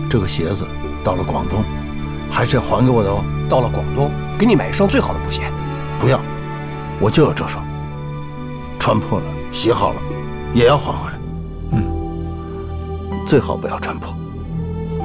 这个鞋子到了广东，还是要还给我的哦。 到了广东，给你买一双最好的布鞋。 不要，我就要这双。穿破了，洗好了，也要还回来。最好不要穿破。